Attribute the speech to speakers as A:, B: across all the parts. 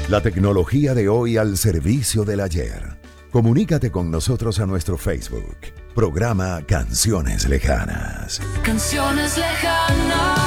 A: La tecnología de hoy al servicio del ayer. Comunícate con nosotros a nuestro Facebook. Programa Canciones Lejanas.
B: Canciones lejanas.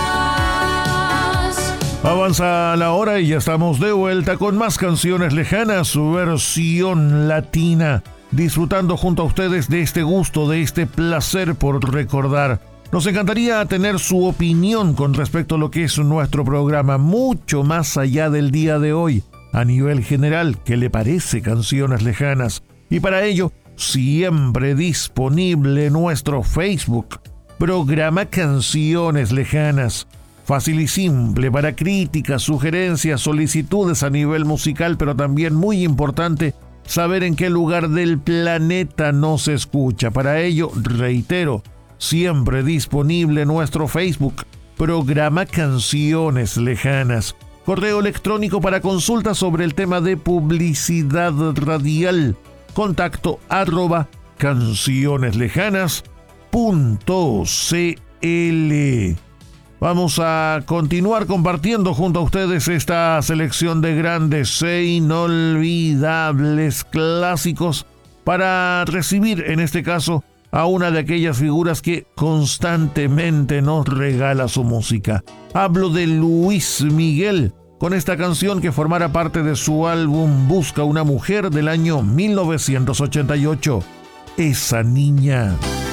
C: Avanza la hora y ya estamos de vuelta con más Canciones Lejanas, su versión latina. Disfrutando junto a ustedes de este gusto, de este placer por recordar. Nos encantaría tener su opinión con respecto a lo que es nuestro programa, mucho más allá del día de hoy. A nivel general, ¿qué le parece Canciones Lejanas? Y para ello, siempre disponible nuestro Facebook, programa Canciones Lejanas. Fácil y simple para críticas, sugerencias, solicitudes a nivel musical, pero también muy importante saber en qué lugar del planeta nos escucha. Para ello, reitero, siempre disponible nuestro Facebook, programa Canciones Lejanas. Correo electrónico para consultas sobre el tema de publicidad radial. Contacto @cancioneslejanas.cl. Vamos a continuar compartiendo junto a ustedes esta selección de grandes e inolvidables clásicos para recibir, en este caso, a una de aquellas figuras que constantemente nos regala su música. Hablo de Luis Miguel, con esta canción que formará parte de su álbum Busca una mujer del año 1988, Esa niña.